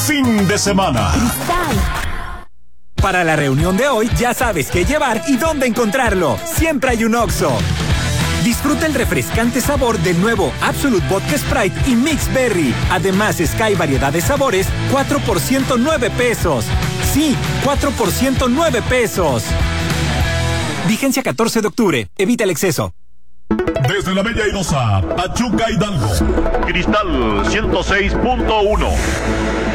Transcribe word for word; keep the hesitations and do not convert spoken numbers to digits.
fin de semana. Para la reunión de hoy ya sabes qué llevar y dónde encontrarlo. Siempre hay un Oxxo. Disfruta el refrescante sabor del nuevo Absolut Vodka Sprite y Mix Berry. Además, Sky variedad de sabores, cuatro por ciento nueve pesos. Sí, cuatro por ciento nueve pesos. Vigencia catorce de octubre. Evita el exceso. Desde la Bella Irosa, Pachuca Hidalgo. Cristal ciento seis punto uno.